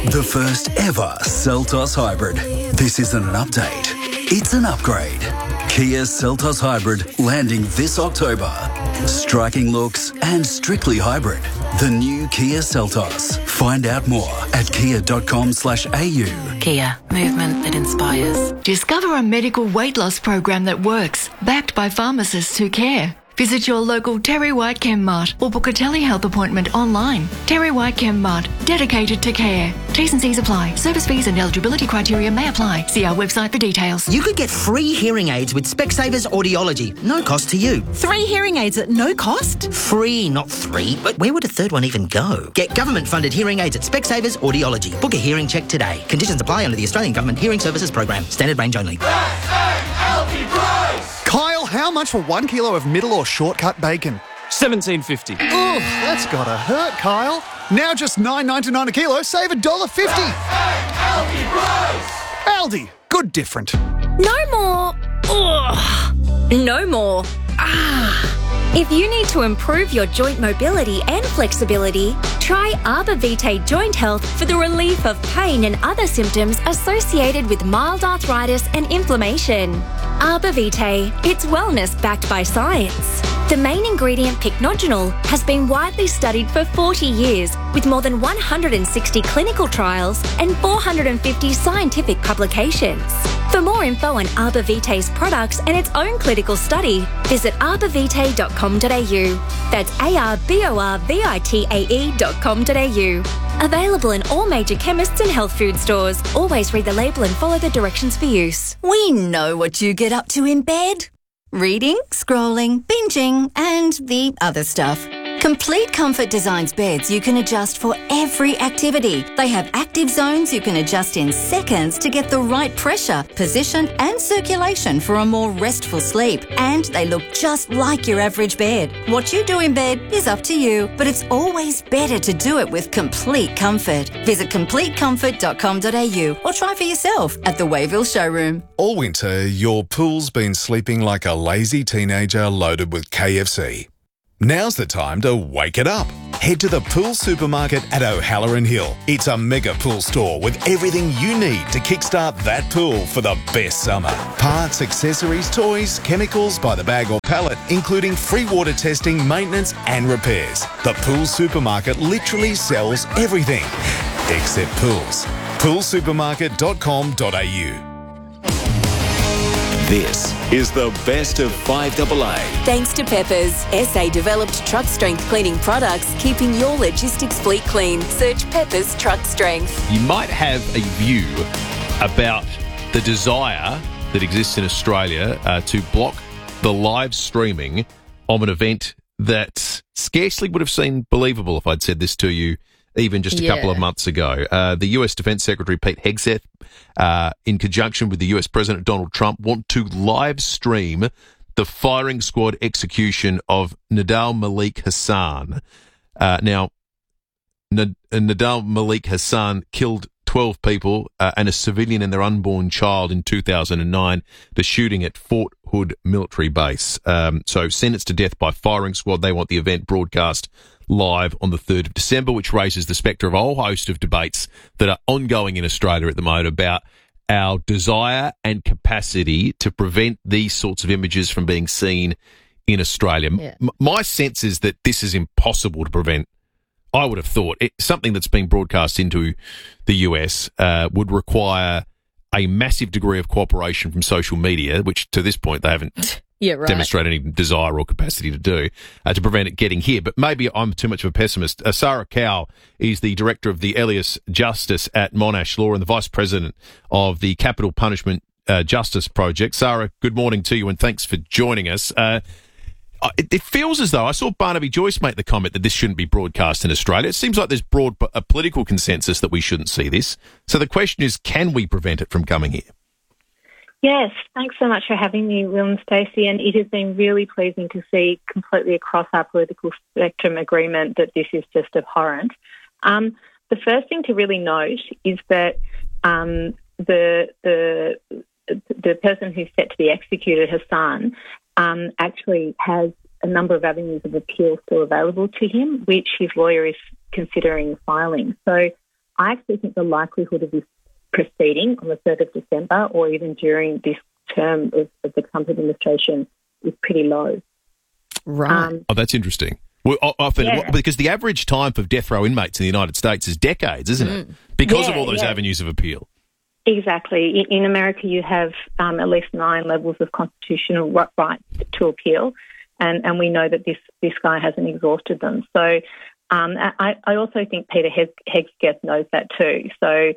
The first ever Seltos Hybrid. This isn't an update, it's an upgrade. Kia Seltos Hybrid landing this October. Striking looks and strictly hybrid. The new Kia Seltos. Find out more at kia.com/au. Kia, movement that inspires. Discover a medical weight loss program that works, backed by pharmacists who care. Visit your local Terry White Chem Mart or book a telehealth appointment online. Terry White Chem Mart, dedicated to care. T's and C's apply. Service fees and eligibility criteria may apply. See our website for details. You could get free hearing aids with Specsavers Audiology. No cost to you. 3 hearing aids at no cost? Free, not 3. But where would a third one even go? Get government-funded hearing aids at Specsavers Audiology. Book a hearing check today. Conditions apply under the Australian Government Hearing Services Program. Standard range only. Kyle, how much for 1 kilo of middle or shortcut bacon? $17.50. Oof, that's gotta hurt, Kyle. Now just $9.99 a kilo, save $1.50. Aldi, good different. No more. Ugh. No more. If you need to improve your joint mobility and flexibility, try Arbor Vitae Joint Health for the relief of pain and other symptoms associated with mild arthritis and inflammation. Arbor Vitae, it's wellness backed by science. The main ingredient, pycnogenol, has been widely studied for 40 years with more than 160 clinical trials and 450 scientific publications. For more info on Arbor Vitae's products and its own clinical study, visit arborvitae.com.au. That's arborvitae.com.au. Available in all major chemists and health food stores. Always read the label and follow the directions for use. We know what you get up to in bed. Reading, scrolling, binging, and the other stuff. Complete Comfort designs beds you can adjust for every activity. They have active zones you can adjust in seconds to get the right pressure, position, and circulation for a more restful sleep. And they look just like your average bed. What you do in bed is up to you, but it's always better to do it with Complete Comfort. Visit CompleteComfort.com.au or try for yourself at the Wayville showroom. All winter, your pool's been sleeping like a lazy teenager loaded with KFC. Now's the time to wake it up. Head to the Pool Supermarket at O'Halloran Hill. It's a mega pool store with everything you need to kickstart that pool for the best summer. Parts, accessories, toys, chemicals by the bag or pallet, including free water testing, maintenance and repairs. The Pool Supermarket literally sells everything except pools. poolsupermarket.com.au. This is the best of 5AA. Thanks to Peppers, SA-developed truck strength cleaning products, keeping your logistics fleet clean. Search Peppers Truck Strength. You might have a view about the desire that exists in Australia to block the live streaming of an event that scarcely would have seemed believable if I'd said this to you even just a couple of months ago. The US Defense Secretary Pete Hegseth, in conjunction with the US President Donald Trump, want to live stream the firing squad execution of Nidal Malik Hassan. Now, Nidal Malik Hassan killed 12 people and a civilian and their unborn child in 2009, the shooting at Fort Hood military base. So sentenced to death by firing squad. They want the event broadcast live on the 3rd of December, which raises the spectre of a whole host of debates that are ongoing in Australia at the moment about our desire and capacity to prevent these sorts of images from being seen in Australia. Yeah. My sense is that this is impossible to prevent. I would have thought something that's being broadcast into the US would require a massive degree of cooperation from social media, which to this point they haven't demonstrated any desire or capacity to do, to prevent it getting here. But maybe I'm too much of a pessimist. Sarah Cow is the director of the Elias Justice at Monash Law and the vice president of the Capital Punishment Justice Project. Sarah, good morning to you and thanks for joining us. It feels as though I saw Barnaby Joyce make the comment that this shouldn't be broadcast in Australia. It seems like there's broad political consensus that we shouldn't see this. So the question is, can we prevent it from coming here? Yes, thanks so much for having me, Will and Stacey, and it has been really pleasing to see completely across our political spectrum agreement that this is just abhorrent. The first thing to really note is that the person who's set to be executed, Hassan, actually has a number of avenues of appeal still available to him, which his lawyer is considering filing. So I actually think the likelihood of this proceeding on the 3rd of December or even during this term of the Trump administration is pretty low. Right. That's interesting. Well, often, because the average time for death row inmates in the United States is decades, isn't it? Because of all those avenues of appeal. Exactly. In America, you have at least 9 levels of constitutional right to appeal, and we know that this guy hasn't exhausted them. So I also think Peter Hegseth knows that too. So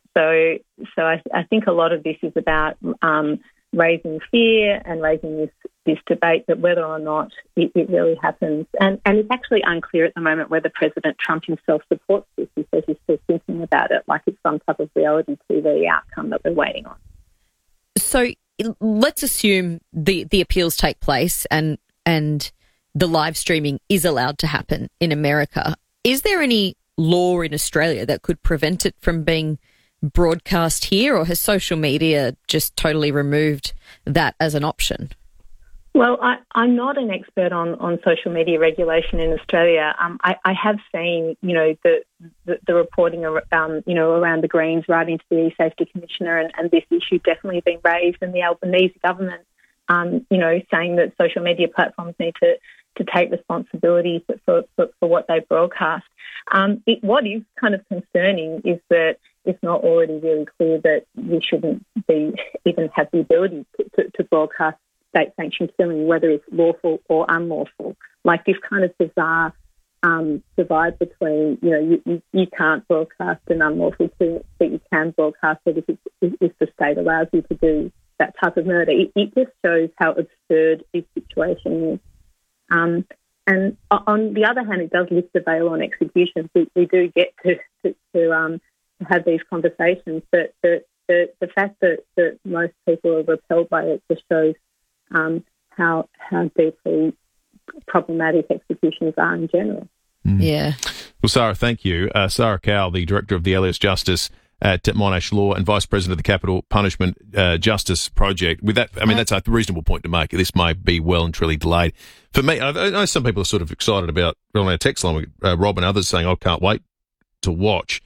I think a lot of this is about raising fear and raising this debate that whether or not it really happens. And it's actually unclear at the moment whether President Trump himself supports this. He says he's still thinking about it like it's some type of reality TV outcome that we're waiting on. So let's assume the appeals take place and the live streaming is allowed to happen in America. Is there any law in Australia that could prevent it from being broadcast here, or has social media just totally removed that as an option? Well, I'm not an expert on social media regulation in Australia. I have seen, the reporting, around the Greens writing to the e-Safety Commissioner, and this issue definitely being raised, and the Albanese government, saying that social media platforms need to take responsibility for what they broadcast. What is kind of concerning is that it's not already really clear that we shouldn't even have the ability to broadcast state-sanctioned killing, whether it's lawful or unlawful. Like this kind of bizarre divide between, you can't broadcast an unlawful killing, but you can broadcast it if the state allows you to do that type of murder. It just shows how absurd this situation is. And on the other hand, it does lift the veil on executions. We do get to have these conversations, but the fact that most people are repelled by it just shows how deeply problematic executions are in general. Yeah. Well, Sarah, thank you. Sarah Cowell, the Director of the Elias Justice at Monash Law and Vice President of the Capital Punishment Justice Project. With that, that's a reasonable point to make. This may be well and truly delayed. For me, I know some people are sort of excited about, on our text line, Rob and others saying, I can't wait to watch.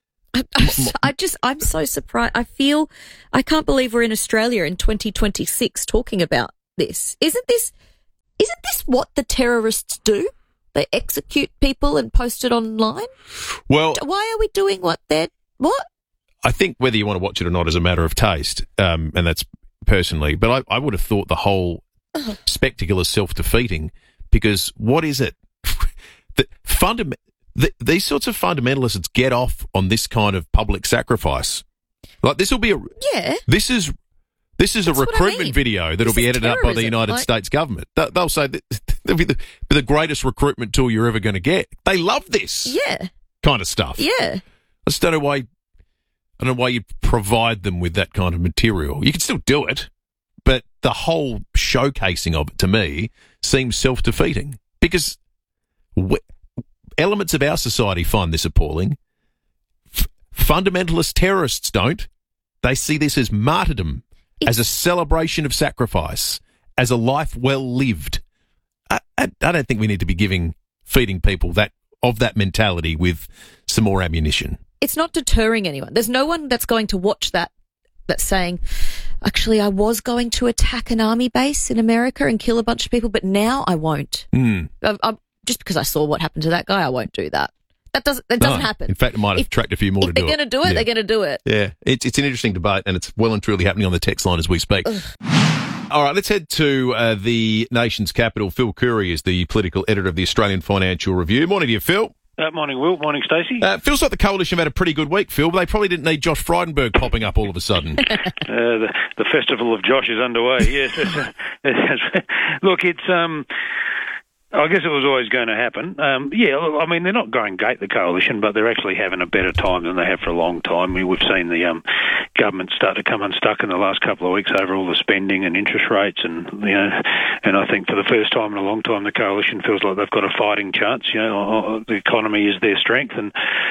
I'm so surprised. I can't believe we're in Australia in 2026 talking about this. Isn't this what the terrorists do? They execute people and post it online? Well, why are we doing what? I think whether you want to watch it or not is a matter of taste, and that's personally. But I would have thought the whole spectacle is self-defeating, because what is it? These sorts of fundamentalists get off on this kind of public sacrifice. Like this will be This is a recruitment video that'll be edited up by the United States government. They'll say that they'll be the greatest recruitment tool you're ever going to get. They love this kind of stuff. Yeah. I just don't know why you provide them with that kind of material. You can still do it, but the whole showcasing of it to me seems self-defeating, because elements of our society find this appalling. Fundamentalist terrorists don't. They see this as martyrdom, as a celebration of sacrifice, as a life well lived. I don't think we need to be feeding people that mentality with some more ammunition. It's not deterring anyone. There's no one that's going to watch that's saying, actually, I was going to attack an army base in America and kill a bunch of people, but now I won't. Just because I saw what happened to that guy, I won't do that. That doesn't happen. In fact, it might attract a few more to do it. If they're going to do it, they're going to do it. Yeah, it's an interesting debate, and it's well and truly happening on the text line as we speak. All right, let's head to the nation's capital. Phil Curry is the political editor of the Australian Financial Review. Morning to you, Phil. Morning, Will. Morning, Stacey. Feels like the Coalition have had a pretty good week, Phil, but they probably didn't need Josh Frydenberg popping up all of a sudden. The festival of Josh is underway, yes. Look, it's... I guess it was always going to happen. They're not going great, the Coalition, but they're actually having a better time than they have for a long time. We've seen the government start to come unstuck in the last couple of weeks over all the spending and interest rates, and I think for the first time in a long time, the Coalition feels like they've got a fighting chance. The economy is their strength, and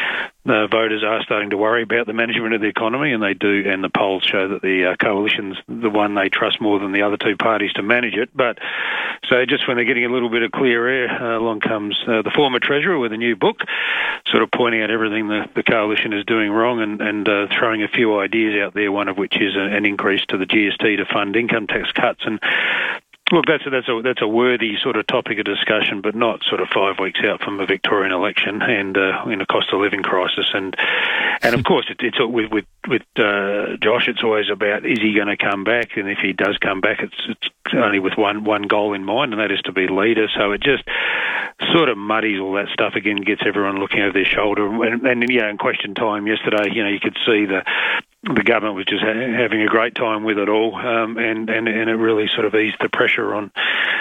voters are starting to worry about the management of the economy, and they do, and the polls show that the coalition's the one they trust more than the other two parties to manage it. But so just when they're getting a little bit of clear air, along comes the former Treasurer with a new book, sort of pointing out everything the coalition is doing wrong and throwing a few ideas out there, one of which is an increase to the GST to fund income tax cuts. And look, that's a worthy sort of topic of discussion, but not sort of 5 weeks out from a Victorian election and in a cost of living crisis. And of course, it's with Josh, it's always about, is he going to come back? And if he does come back, it's only with one goal in mind, and that is to be leader. So it just sort of muddies all that stuff again, gets everyone looking over their shoulder. And in question time yesterday, you could see the government was just having a great time with it all, and it really sort of eased the pressure on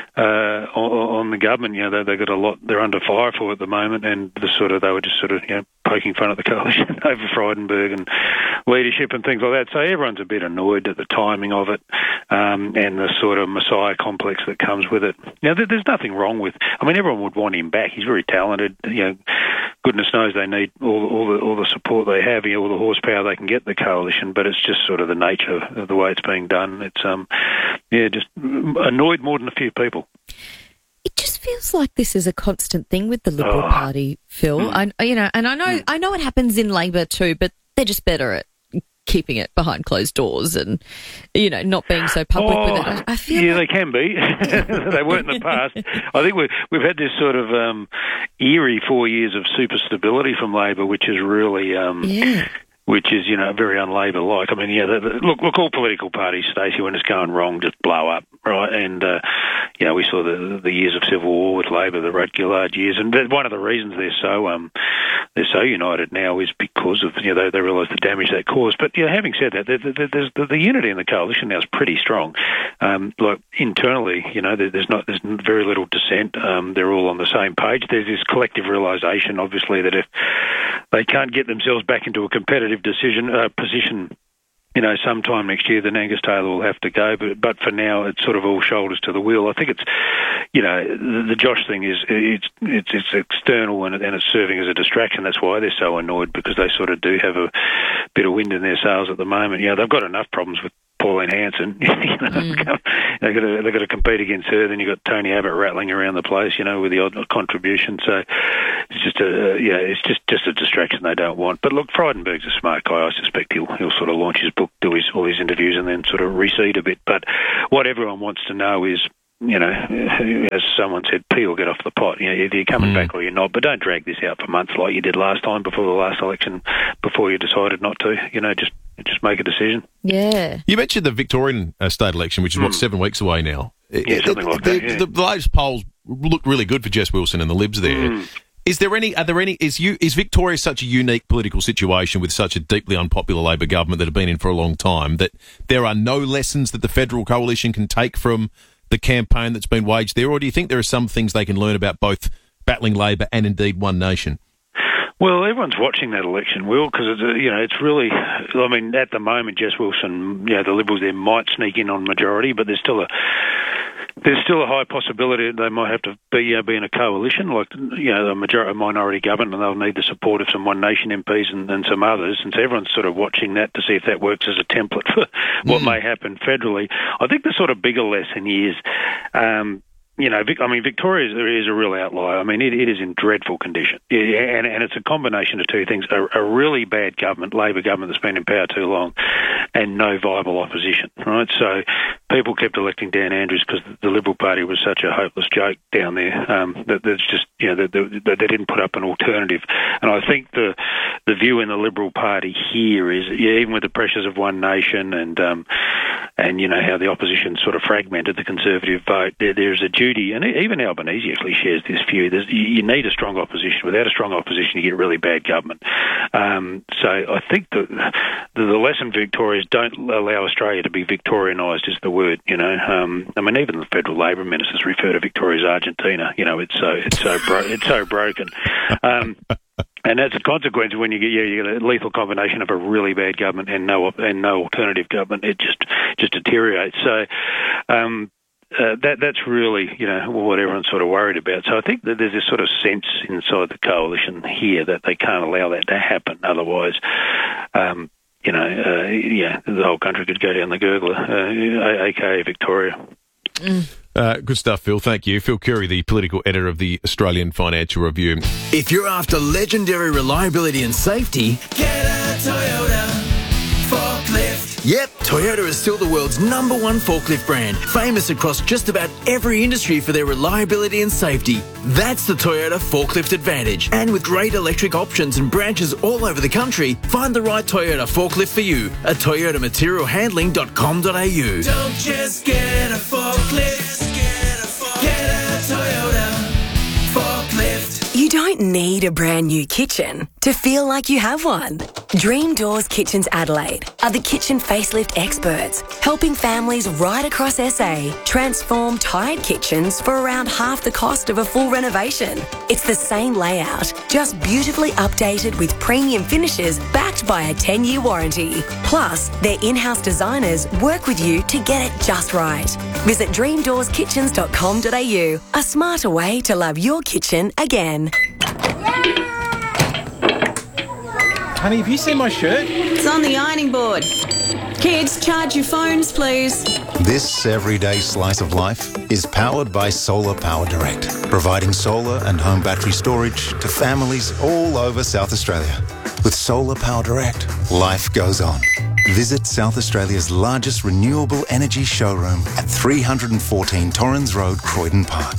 the government. They've got a lot they're under fire for at the moment, and they were just poking fun at the coalition over Frydenberg and leadership and things like that. So everyone's a bit annoyed at the timing of it, and the sort of messiah complex that comes with it. Now, there's nothing wrong with. I mean, everyone would want him back. He's very talented. Goodness knows they need all the support they have, all the horsepower they can get the coalition. But it's just sort of the nature of the way it's being done. It's just annoyed more than a few people. It just feels like this is a constant thing with the Liberal Party, Phil. I know it happens in Labor too, but they're just better at keeping it behind closed doors and not being so public with it. I feel they can be. They weren't in the past. I think we've had this sort of eerie 4 years of super stability from Labor, which is really which is, very un-Labor-like. I mean, look, all political parties, Stacey, when it's going wrong, just blow up, right? And, we saw the years of civil war with Labor, the Rudd Gillard years, and one of the reasons they're so united now is because of, they realise the damage that caused. But, having said that, the unity in the coalition now is pretty strong. Internally, there's very little dissent. They're all on the same page. There's this collective realisation, obviously, that if they can't get themselves back into a competitive position, sometime next year, then Angus Taylor will have to go. But for now, it's sort of all shoulders to the wheel. I think it's, the Josh thing is it's external and it's serving as a distraction. That's why they're so annoyed, because they sort of do have a bit of wind in their sails at the moment. They've got enough problems with Pauline Hanson. They've got to compete against her. Then you've got Tony Abbott rattling around the place, with the odd contribution. So it's just it's a distraction they don't want. But look, Frydenberg's a smart guy. I suspect he'll sort of launch his book, do all his interviews, and then sort of recede a bit. But what everyone wants to know is, as someone said, pee or get off the pot. Either you're coming back or you're not, but don't drag this out for months like you did last time before the last election, before you decided not to. Just make a decision. Yeah. You mentioned the Victorian state election, which is 7 weeks away now. Something like that. Yeah. The latest polls look really good for Jess Wilson and the Libs there. Is Victoria such a unique political situation with such a deeply unpopular Labor government that have been in for a long time that there are no lessons that the federal coalition can take from the campaign that's been waged there, or do you think there are some things they can learn about both battling Labor and indeed One Nation? Well, everyone's watching that election, Will, because it's really. I mean, at the moment, Jess Wilson, the Liberals there might sneak in on majority, but there's still a high possibility that they might have to be in a coalition, like a minority government, and they'll need the support of some One Nation MPs and some others. And so everyone's sort of watching that to see if that works as a template for what may happen federally. I think the sort of bigger lesson is. Victoria is a real outlier. I mean, it is in dreadful condition. And it's a combination of two things. A really bad government, Labor government that's been in power too long, and no viable opposition, right? So people kept electing Dan Andrews because the Liberal Party was such a hopeless joke down there that there's just, they didn't put up an alternative. And I think the view in the Liberal Party here is, even with the pressures of One Nation and how the opposition sort of fragmented the Conservative vote, there's a duty, and even Albanese actually shares this view. You need a strong opposition. Without a strong opposition, you get really bad government. So I think the lesson for Victoria is don't allow Australia to be Victorianised is the word. Even the federal Labor ministers refer to Victoria as Argentina. It's so broken. And as a consequence, when you get a lethal combination of a really bad government and no alternative government, it just deteriorates. So that's really, what everyone's sort of worried about. So I think that there's this sort of sense inside the coalition here that they can't allow that to happen. Otherwise, the whole country could go down the gurgler, aka Victoria. Good stuff, Phil. Thank you. Phil Curry, the political editor of the Australian Financial Review. If you're after legendary reliability and safety, get a Toyota forklift. Yep, Toyota is still the world's #1 forklift brand, famous across just about every industry for their reliability and safety. That's the Toyota Forklift Advantage. And with great electric options and branches all over the country, find the right Toyota forklift for you at toyotamaterialhandling.com.au. Don't just get a forklift, get a Toyota forklift. You don't need a brand new kitchen to feel like you have one. Dream Doors Kitchens Adelaide are the kitchen facelift experts, helping families right across SA transform tired kitchens for around half the cost of a full renovation. It's the same layout, just beautifully updated with premium finishes backed by a 10-year warranty. Plus, their in-house designers work with you to get it just right. Visit dreamdoorskitchens.com.au, a smarter way to love your kitchen again. Honey, have you seen my shirt? It's on the ironing board. Kids, charge your phones, please. This everyday slice of life is powered by Solar Power Direct, providing solar and home battery storage to families all over South Australia. With Solar Power Direct, life goes on. Visit South Australia's largest renewable energy showroom at 314 Torrens Road, Croydon Park.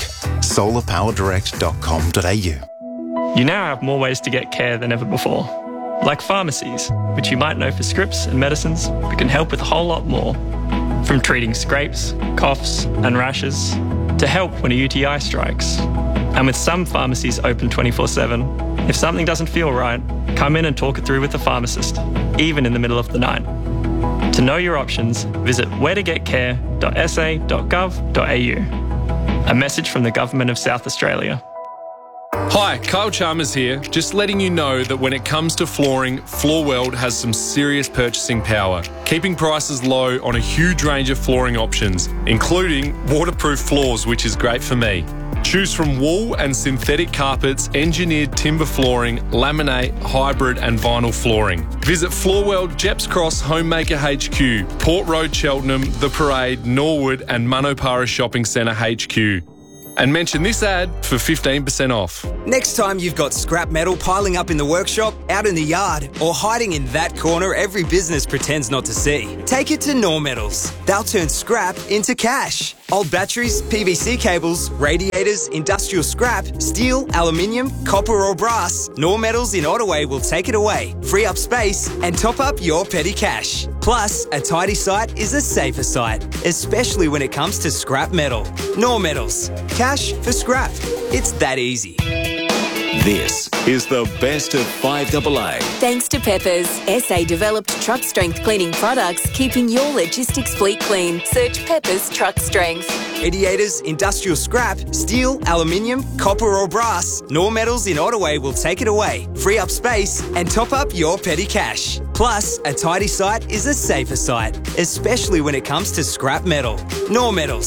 solarpowerdirect.com.au. You now have more ways to get care than ever before. Like pharmacies, which you might know for scripts and medicines, but can help with a whole lot more. From treating scrapes, coughs and rashes, to help when a UTI strikes. And with some pharmacies open 24/7, if something doesn't feel right, come in and talk it through with the pharmacist, even in the middle of the night. To know your options, visit wheretogetcare.sa.gov.au. A message from the Government of South Australia. Hi, Kyle Chalmers here. Just letting you know that when it comes to flooring, Floorworld has some serious purchasing power, keeping prices low on a huge range of flooring options, including waterproof floors, which is great for me. Choose from wool and synthetic carpets, engineered timber flooring, laminate, hybrid and vinyl flooring. Visit Floorworld, Jeps Cross, Homemaker HQ, Port Road, Cheltenham, The Parade, Norwood and Manopara Shopping Centre HQ. And mention this ad for 15% off. Next time you've got scrap metal piling up in the workshop, out in the yard, or hiding in that corner every business pretends not to see, take it to Nor Metals. They'll turn scrap into cash. Old batteries, PVC cables, radiators, industrial scrap, steel, aluminium, copper or brass, Nor Metals in Ottaway will take it away, free up space and top up your petty cash. Plus, a tidy site is a safer site, especially when it comes to scrap metal. Nor Metals. Cash for scrap. It's that easy. This is the best of 5AA. Thanks to Peppers, SA-developed truck strength cleaning products, keeping your logistics fleet clean. Search Peppers Truck Strength. Radiators, industrial scrap, steel, aluminium, copper or brass, Nor Metals in Ottaway will take it away, free up space and top up your petty cash. Plus, a tidy site is a safer site, especially when it comes to scrap metal. Nor Metals.